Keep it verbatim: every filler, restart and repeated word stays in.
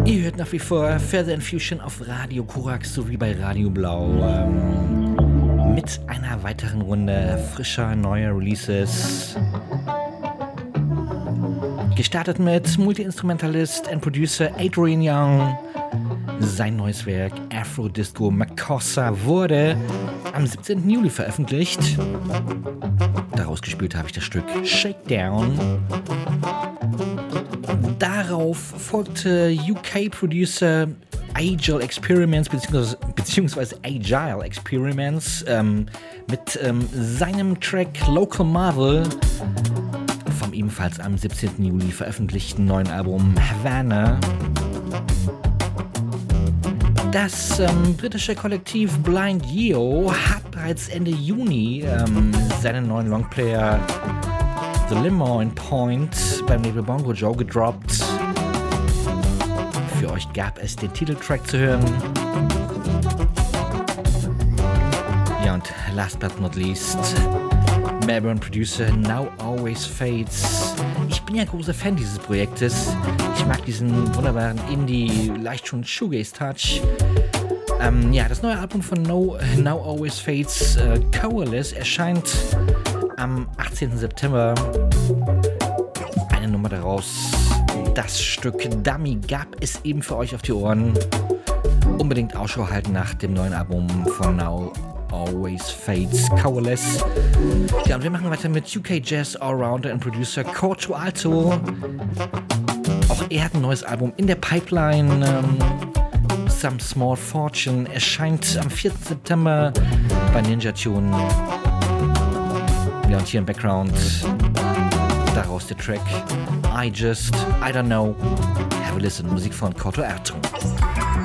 Ihr hört nach wie vor Feather Infusion auf Radio Korax sowie bei Radio Blau ähm, mit einer weiteren Runde frischer neuer Releases. Gestartet mit Multi-Instrumentalist und Producer Adrian Young. Sein neues Werk Afro Disco Makossa wurde am siebzehnten Juli veröffentlicht. Daraus gespielt habe ich das Stück Shakedown. Darauf folgte U K-Producer Agile Experiments beziehungsweise, beziehungsweise Agile Experiments ähm, mit ähm, seinem Track Local Marvel vom ebenfalls am siebzehnten Juli veröffentlichten neuen Album Havana. Das ähm, britische Kollektiv Blind Yeo hat bereits Ende Juni ähm, seinen neuen Longplayer The Limo in Point beim Label Bongo Joe gedroppt. Für euch gab es den Titeltrack zu hören. Ja, und last but not least, Melbourne Producer Now Always Fades. Ich bin ja großer Fan dieses Projektes. Ich mag diesen wunderbaren Indie, leicht schon Shoegaze-Touch. Ähm, ja, das neue Album von No, Now Always Fades, äh, Coalesce, erscheint am achtzehnten September. Eine Nummer daraus, das Stück Dummy, gab es eben für euch auf die Ohren. Unbedingt Ausschau halten nach dem neuen Album von Now Always Fades, Coalesce. Ja, und wir machen weiter mit U K Jazz Allrounder und Producer Corto Alto. Auch er hat ein neues Album in der Pipeline. Ähm, Some Small Fortune erscheint am vierten September bei Ninja Tune. Ja, und hier im Background daraus der Track I Just, I Don't Know. Have a listen, Musik von Corto Alto.